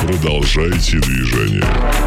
Продолжайте движение.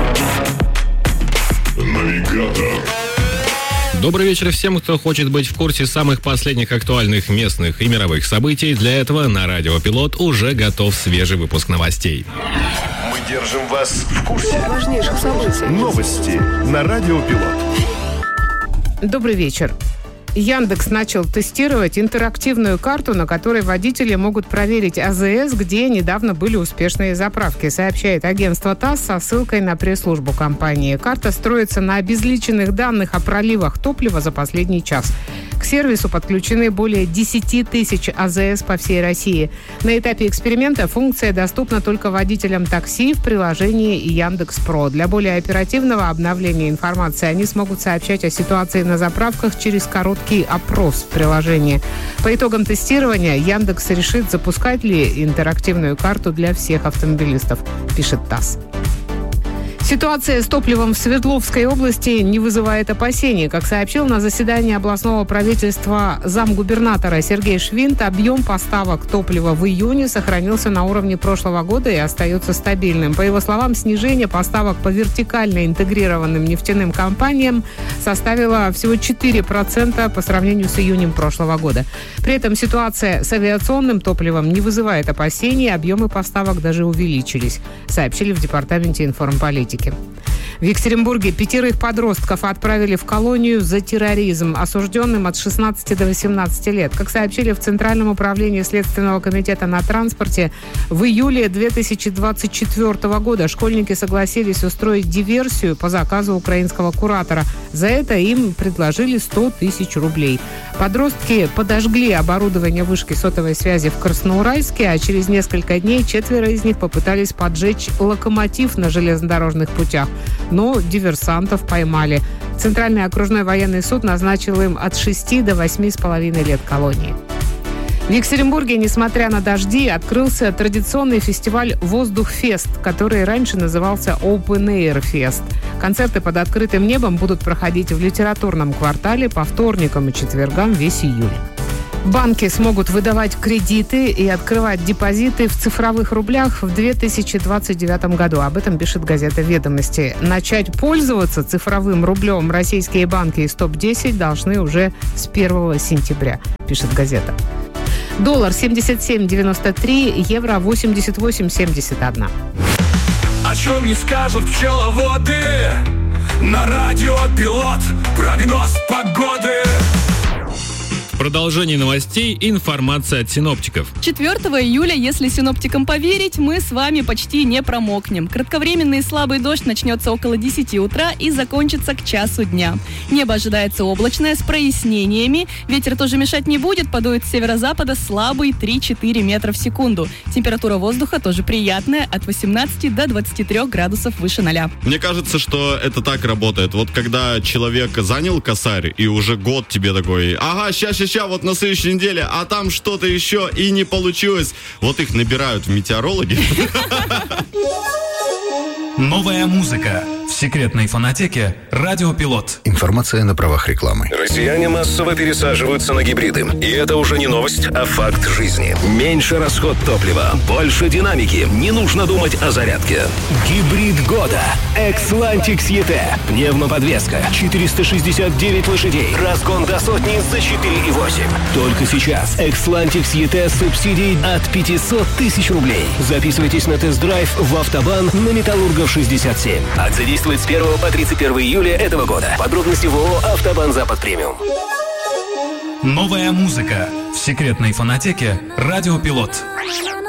Навигатор. Добрый вечер всем, кто хочет быть в курсе самых последних актуальных местных и мировых событий. Для этого на Радио Пилот уже готов свежий выпуск новостей. Мы держим вас в курсе важнейших событий. Новости на Радио Пилот. Добрый вечер. Яндекс начал тестировать интерактивную карту, на которой водители могут проверить АЗС, где недавно были успешные заправки, сообщает агентство ТАСС со ссылкой на пресс-службу компании. Карта строится на обезличенных данных о проливах топлива за последний час. К сервису подключены более 10 тысяч АЗС по всей России. На этапе эксперимента функция доступна только водителям такси в приложении Яндекс.Про. Для более оперативного обновления информации они смогут сообщать о ситуации на заправках через короткий опрос в приложении. По итогам тестирования Яндекс решит, запускать ли интерактивную карту для всех автомобилистов, пишет ТАСС. Ситуация с топливом в Свердловской области не вызывает опасений. Как сообщил на заседании областного правительства замгубернатора Сергей Швинт, объем поставок топлива в июне сохранился на уровне прошлого года и остается стабильным. По его словам, снижение поставок по вертикально интегрированным нефтяным компаниям составило всего 4% по сравнению с июнем прошлого года. При этом ситуация с авиационным топливом не вызывает опасений, объемы поставок даже увеличились, сообщили в Департаменте информполитики. В Екатеринбурге 5 подростков отправили в колонию за терроризм, осужденным от 16 до 18 лет. Как сообщили в Центральном управлении Следственного комитета на транспорте, в июле 2024 года школьники согласились устроить диверсию по заказу украинского куратора. За это им предложили 100 тысяч рублей. Подростки подожгли оборудование вышки сотовой связи в Красноуральске, а через несколько дней 4 из них попытались поджечь локомотив на железнодорожных путях. Но диверсантов поймали. Центральный окружной военный суд назначил им от 6 до 8,5 лет колонии. В Екатеринбурге, несмотря на дожди, открылся традиционный фестиваль «Воздух-фест», который раньше назывался Open Air Fest. Концерты под открытым небом будут проходить в литературном квартале по вторникам и четвергам весь июль. Банки смогут выдавать кредиты и открывать депозиты в цифровых рублях в 2029 году. Об этом пишет газета «Ведомости». Начать пользоваться цифровым рублем российские банки из топ-10 должны уже с 1 сентября, пишет газета. Доллар 77,93, евро 88,71. О чем не скажут пчеловоды, на Радио Пилот прогноз погоды. В продолжении новостей информация от синоптиков. 4 июля, если синоптикам поверить, мы с вами почти не промокнем. Кратковременный слабый дождь начнется около 10 утра и закончится к часу дня. Небо ожидается облачное с прояснениями. Ветер тоже мешать не будет, подует с северо-запада слабый 3-4 метра в секунду. Температура воздуха тоже приятная, от 18 до 23 градусов выше 0. Мне кажется, что это так работает. Вот когда человек занял косарь и уже год тебе такой: ага, сейчас, вот на следующей неделе, а там что-то еще и не получилось. Вот их набирают в метеорологи. Новая музыка в секретной фонотеке Радио Пилот. Информация на правах рекламы. Россияне массово пересаживаются на гибриды. И это уже не новость, а факт жизни. Меньше расход топлива, больше динамики. Не нужно думать о зарядке. Гибрид года. Xlantics ET. Пневмоподвеска. 469 лошадей. Разгон до сотни за 4,8. Только сейчас. Xlantics ET с субсидией от 500 тысяч рублей. Записывайтесь на тест-драйв в Автобан на Металлургов 67. Акция действует с 1 по 31 июля этого года. Подробности в ООО «Автобан Запад Премиум». Новая музыка в секретной фонотеке Радио Пилот.